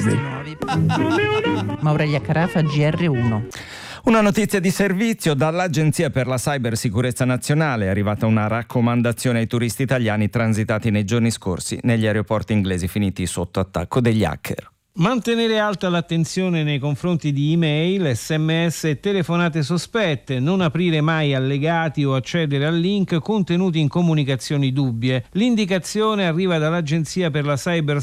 nuovi. Maurelia Carafa, GR1. Una notizia di servizio: dall'Agenzia per la Cybersicurezza Nazionale è arrivata una raccomandazione ai turisti italiani transitati nei giorni scorsi negli aeroporti inglesi finiti sotto attacco degli hacker. Mantenere alta l'attenzione nei confronti di email, sms e telefonate sospette, non aprire mai allegati o accedere a link contenuti in comunicazioni dubbie. L'indicazione arriva dall'Agenzia per la